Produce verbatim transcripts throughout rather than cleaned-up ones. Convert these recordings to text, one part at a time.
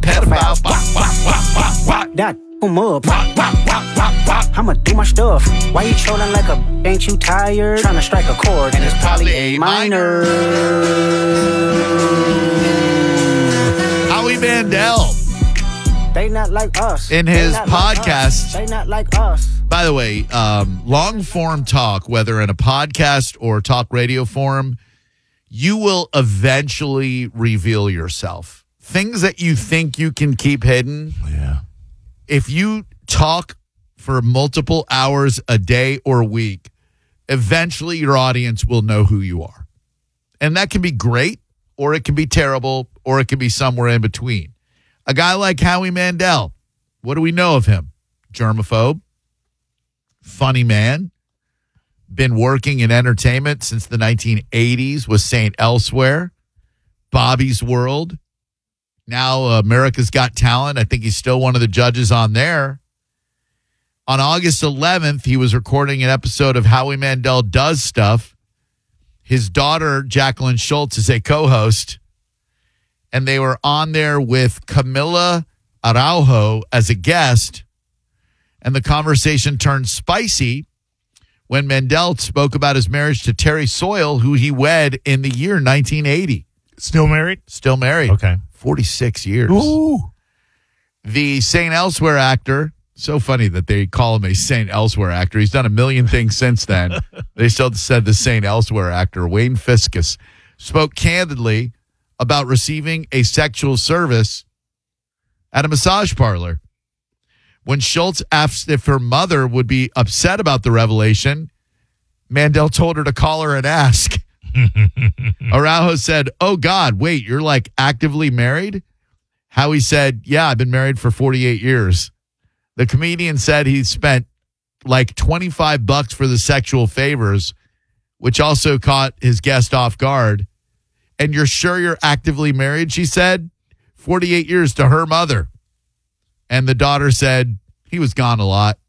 pedophile. Wah, wah, wah, wah, wah. That him up. I'ma do my stuff. Why you trolling like a ain't you tired? Trying to strike a chord and it's probably A minor. Howie Mandel. They not like us. In They his not like podcast. us. They not like us. By the way, um, long form talk, whether in a podcast or talk radio form, you will eventually reveal yourself. Things that you think you can keep hidden. Yeah. If you talk for multiple hours a day or a week, eventually your audience will know who you are. And that can be great, or it can be terrible, or it can be somewhere in between. A guy like Howie Mandel, what do we know of him? Germaphobe, funny man, been working in entertainment since the nineteen eighties with Saint Elsewhere, Bobby's World, now uh, America's Got Talent. I think he's still one of the judges on there. On August eleventh, he was recording an episode of Howie Mandel Does Stuff. His daughter, Jacqueline Schultz, is a co-host, and they were on there with Camila Araujo as a guest, and the conversation turned spicy when Mandel spoke about his marriage to Terry Soyle, who he wed in the year nineteen eighty. Still married? Still married. Okay. forty-six years. Ooh. The Saint Elsewhere actor, so funny that they call him a Saint Elsewhere actor. He's done a million things since then. They still said the Saint Elsewhere actor, Wayne Fiscus, spoke candidly about receiving a sexual service at a massage parlor. When Schultz asked if her mother would be upset about the revelation, Mandel told her to call her and ask. Araujo said, "Oh, God, wait, you're like actively married?" Howie said, "Yeah, I've been married for forty-eight years. The comedian said he spent like twenty-five bucks for the sexual favors, which also caught his guest off guard. "And you're sure you're actively married?" she said. forty-eight years to her mother. And the daughter said, "He was gone a lot."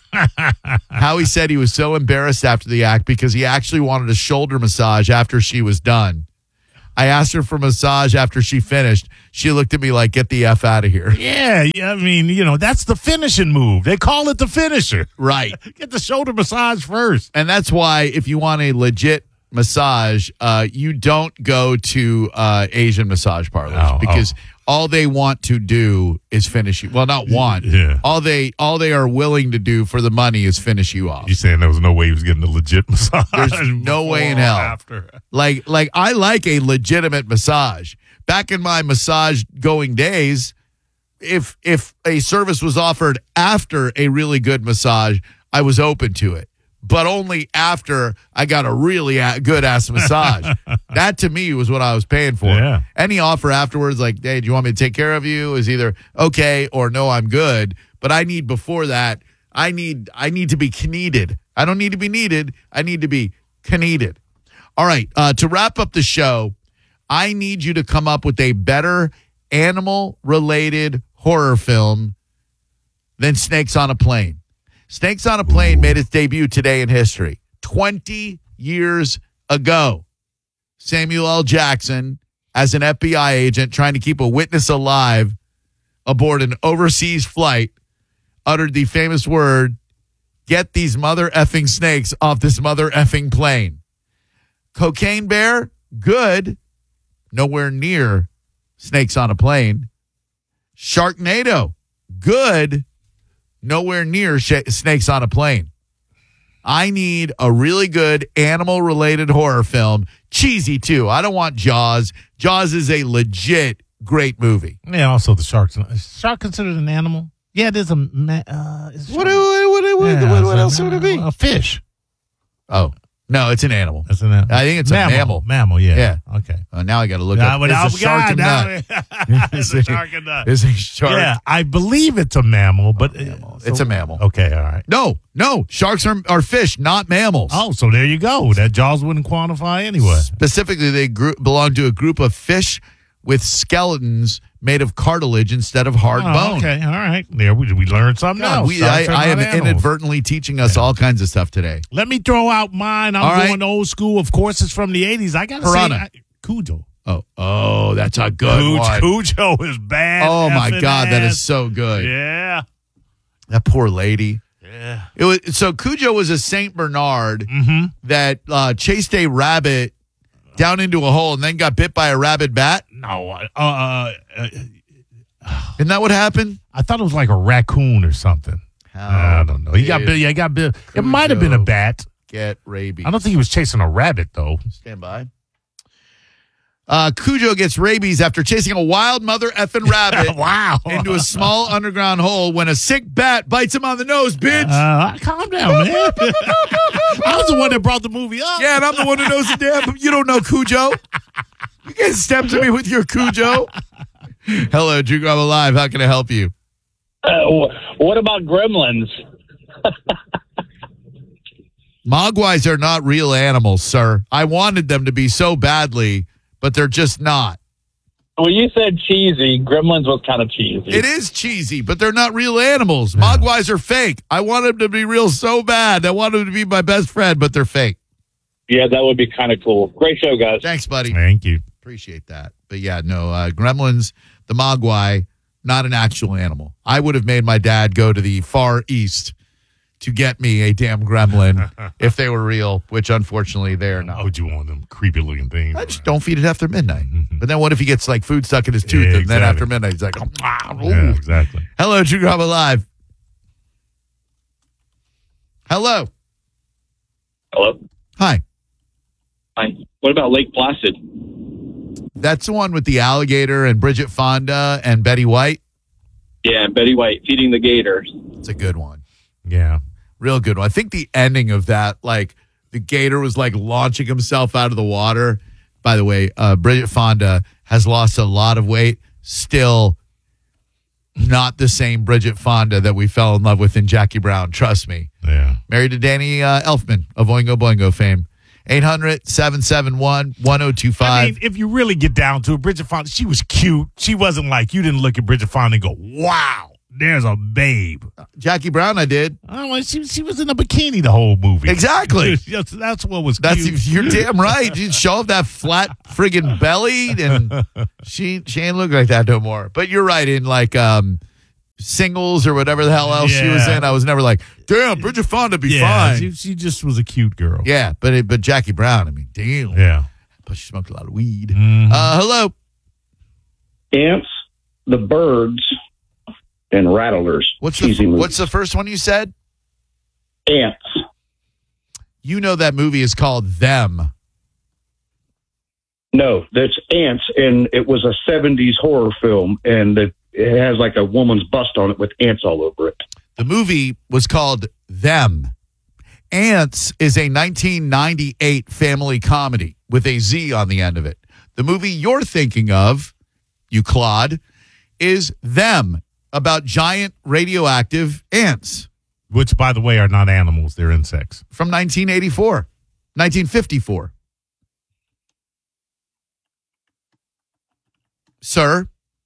Howie said he was so embarrassed after the act because he actually wanted a shoulder massage after she was done. "I asked her for a massage after she finished. She looked at me like, 'Get the F out of here.'" Yeah, yeah, I mean, you know, that's the finishing move. They call it the finisher. Right. Get the shoulder massage first. And that's why if you want a legit massage, uh, you don't go to uh, Asian massage parlors Oh, because oh. all they want to do is finish you. Well, not want. Yeah. All they all they are willing to do for the money is finish you off. You saying there was no way he was getting a legit massage? There's no way in before or hell. After. Like like I like a legitimate massage. Back in my massage going days, if if a service was offered after a really good massage, I was open to it. But only after I got a really a- good-ass massage. That, to me, was what I was paying for. Yeah. Any offer afterwards, like, "Hey, do you want me to take care of you?" is either okay or no, I'm good. But I need, before that, I need I need to be kneaded. I don't need to be needed. I need to be kneaded. All right, uh, to wrap up the show, I need you to come up with a better animal-related horror film than Snakes on a Plane. Snakes on a Plane made its debut today in history. twenty years ago, Samuel L. Jackson, as an F B I agent trying to keep a witness alive aboard an overseas flight, uttered the famous word, "Get these mother effing snakes off this mother effing plane." Cocaine Bear, good. Nowhere near Snakes on a Plane. Sharknado, good. Nowhere near sh- Snakes on a Plane. I need a really good animal-related horror film. Cheesy, too. I don't want Jaws. Jaws is a legit great movie. Yeah, also the sharks. Is shark considered an animal? Yeah, it is a. Ma- uh, is What, what, what, what, yeah, what, what it's else a, would it be? A fish. Oh, no, it's an animal. That's an animal. I think it's mammal. a mammal. Mammal, yeah. Yeah. Okay. Oh, now I got to look Now, up. but It's now a we shark got- and now nut. we- It's a shark and nut. It's a shark. Yeah, I believe it's a mammal, but Mammal. so- It's a mammal. Okay, all right. No, no. Sharks are, are fish, not mammals. Oh, so there you go. That Jaws wouldn't quantify anyway. Specifically, they group, belong to a group of fish with skeletons made of cartilage instead of hard Oh, bone. okay, all right. There we, we learned something God, else. we, Sharks I, are I am not animals. inadvertently teaching us all kinds of stuff today. Let me throw out mine. I'm All right. going old school. Of course, it's from the eighties. I got to say, Piranha. I, Cujo. Oh, oh, that's a good Cuj- one. Cujo is bad. Oh my effing God, that ass. is so good. Yeah. That poor lady. Yeah. It was so Cujo was a Saint Bernard Mm-hmm. that uh, chased a rabbit down into a hole and then got bit by a rabid bat. No, uh, uh, uh, Isn't that what happened? I thought it was like a raccoon or something. I don't know. He got bit. Yeah, he got bit. It might have been a bat. Get rabies. I don't think he was chasing a rabbit though. Stand by. Uh, Cujo gets rabies after chasing a wild mother effing rabbit Wow. into a small underground hole when a sick bat bites him on the nose, bitch. Uh, calm down, man. I was the one that brought the movie up. Yeah, and I'm the one who knows the damn. You don't know Cujo. You can't step to me with your Cujo. Hello, Drew Grub Live. How can I help you? Uh, wh- what about Gremlins? Mogwais are not real animals, sir. I wanted them to be so badly, but they're just not. When you said cheesy, Gremlins was kind of cheesy. It is cheesy, but they're not real animals. Mogwais are fake. I want them to be real so bad. I want them to be my best friend, but they're fake. Yeah, that would be kind of cool. Great show, guys. Thanks, buddy. Thank you. Appreciate that. But yeah, no, uh, Gremlins, the Mogwai, not an actual animal. I would have made my dad go to the Far East to get me a damn gremlin if they were real, which unfortunately they're How not. would you want them creepy looking things? I just don't feed it after midnight. But then what if he gets like food stuck in his tooth Yeah, and then exactly. after midnight he's like, oh, ah, ooh. Yeah, exactly. Hello, Drew Grub Live. Hello. Hello? Hi. Hi. What about Lake Placid? That's the one with the alligator and Bridget Fonda and Betty White. Yeah, Betty White feeding the gators. It's a good one. Yeah. Real good one. I think the ending of that, like the gator was like launching himself out of the water. By the way, uh, Bridget Fonda has lost a lot of weight. Still not the same Bridget Fonda that we fell in love with in Jackie Brown. Trust me. Yeah. Married to Danny uh, Elfman of Oingo Boingo fame. eight hundred, seven seven one, one oh two five. I mean, if you really get down to it, Bridget Fonda, she was cute. She wasn't like, you didn't look at Bridget Fonda and go, wow, there's a babe. Jackie Brown, I did. Oh, well, she, she was in a bikini the whole movie. Exactly. That's, that's what was That's cute. you're damn right. She'd show off that flat friggin' belly, and she she ain't look like that no more. But you're right. In like um, Singles or whatever the hell else she was Yeah. in, I was never like, damn, Bridget Fonda be yeah, fine. she, she just was a cute girl. yeah, but it, but Jackie Brown, I mean, damn. Yeah. Plus she smoked a lot of weed. Mhm. Uh, hello. Ants, the birds, and rattlers. What's the Cheesy movie. what's the first one you said? Ants? You know that movie is called Them. No, that's Ants, and it was a seventies horror film, and it, it has like a woman's bust on it with ants all over it. The movie was called Them. Ants is a nineteen ninety-eight family comedy with a Z on the end of it. The movie you're thinking of, you clod, is Them, about giant radioactive ants Which, by the way, are not animals. They're insects. from nineteen eighty-four, nineteen fifty-four. Sir,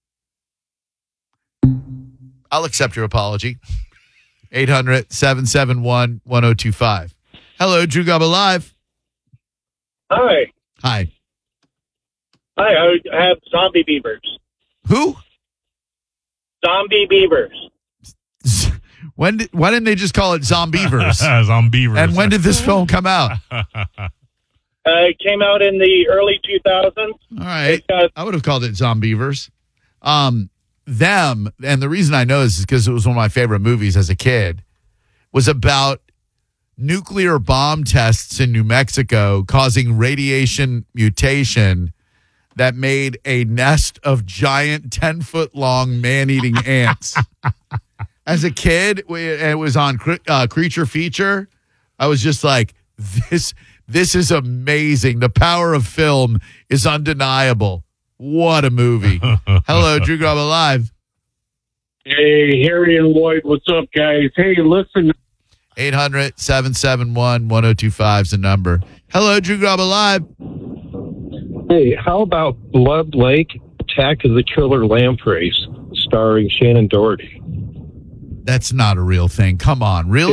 I'll accept your apology. eight hundred, seven seven one, one oh two five. Hello, Drew Gubba Live. Hi. Hi. Hi, I have zombie beavers. Who? Zombie beavers. When did, why didn't they just call it Zombievers? Zombievers. And when did this film come out? Uh, it came out in the early two thousands. All right. It's got- I would have called it Zombievers. Um, them, and the reason I know this is because it was one of my favorite movies as a kid, was about nuclear bomb tests in New Mexico causing radiation mutation that made a nest of giant ten-foot-long man-eating ants. As a kid, we- it was on Cre- uh, Creature Feature. I was just like, this this is amazing. The power of film is undeniable. What a movie. Hello, Drew Grub Live. Hey, Harry and Lloyd, what's up, guys? Hey, listen. eight hundred, seven seven one, one oh two five is the number. Hello, Drew Grub Live. Hey, how about Blood Lake, Attack of the Killer Lampreys, starring Shannon Doherty? That's not a real thing. Come on, really?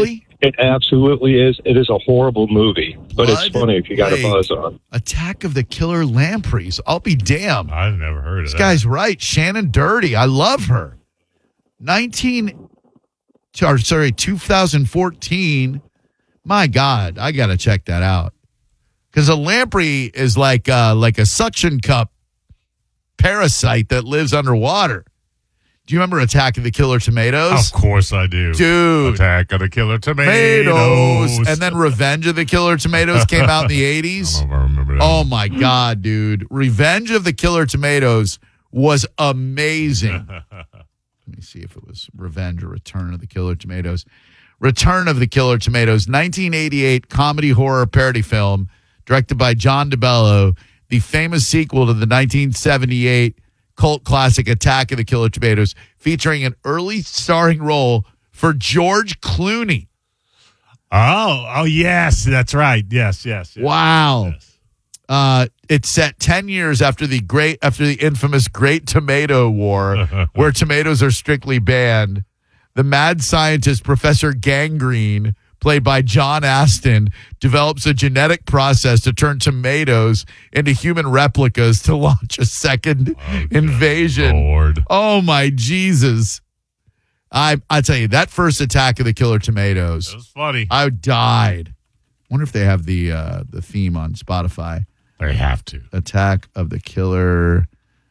It absolutely is. It is a horrible movie, but it's Blood funny if you got a Lake. buzz on. Attack of the Killer Lampreys. I'll be damned. I've never heard of This that. guy's right. Shannon Dirty. I love her. nineteen, or sorry, two thousand fourteen. My God, I got to check that out. Because a lamprey is like uh, like a suction cup parasite that lives underwater. Do you remember Attack of the Killer Tomatoes? Of course I do. Dude. Attack of the Killer Tomatoes. Tomatoes. And then Revenge of the Killer Tomatoes came out in the eighties. I don't know if I remember that. Oh, my God, dude. Revenge of the Killer Tomatoes was amazing. Let me see if it was Revenge or Return of the Killer Tomatoes. Return of the Killer Tomatoes, nineteen eighty-eight comedy horror parody film directed by John DeBello, the famous sequel to the nineteen seventy-eight cult classic Attack of the Killer Tomatoes, featuring an early starring role for George Clooney. Oh, oh yes, that's right. Yes, yes. yes Wow. yes. Uh, it's set ten years after the great, after the infamous Great Tomato War, where tomatoes are strictly banned. The mad scientist Professor Gangrene, played by John Astin, develops a genetic process to turn tomatoes into human replicas to launch a second Oh, invasion. Lord. Oh my Jesus! I I tell you, that first Attack of the Killer Tomatoes, It was funny. I died. Wonder if they have the uh, the theme on Spotify. They have to. Attack of the Killer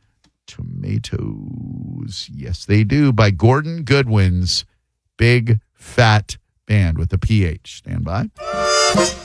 Tomatoes. Yes, they do, by Gordon Goodwin's Big Fat Band with a P H. Stand by.